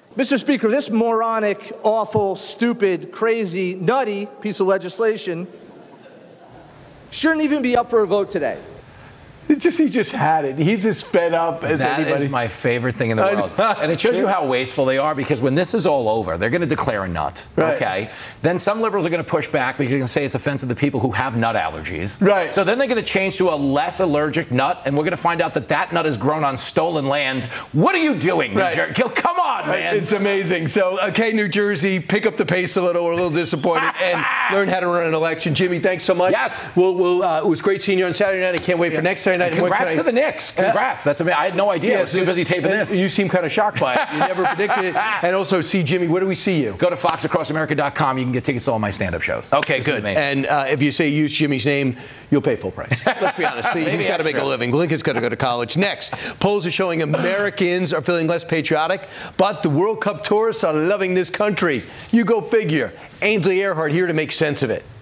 Mr. Speaker, this moronic, awful, stupid, crazy, nutty piece of legislation shouldn't even be up for a vote today. He just had it. He's as fed up as anybody. That is my favorite thing in the world. And it shows you how wasteful they are, because when this is all over, they're going to declare a nut. Right. Okay? Then some liberals are going to push back because they're going to say it's offensive to people who have nut allergies. Right. So then they're going to change to a less allergic nut, and we're going to find out that that nut is grown on stolen land. What are you doing, New Jersey? Come on, man. It's amazing. So, okay, New Jersey, pick up the pace a little. We're a little disappointed, and learn how to run an election. Jimmy, thanks so much. Yes. It was great seeing you on Saturday night. I can't wait for next Saturday night. And congrats to the Knicks. Congrats. That's amazing. I had no idea. I was too busy taping this. You seem kind of shocked by it. You never predicted it. And also, see, Jimmy, where do we see you? Go to foxacrossamerica.com. You can get tickets to all my stand-up shows. Okay, good. And if you say use Jimmy's name, you'll pay full price. Let's be honest. See, he's got to make a living. Lincoln's got to go to college. Next, polls are showing Americans are feeling less patriotic, but the World Cup tourists are loving this country. You go figure. Ainsley Earhardt here to make sense of it.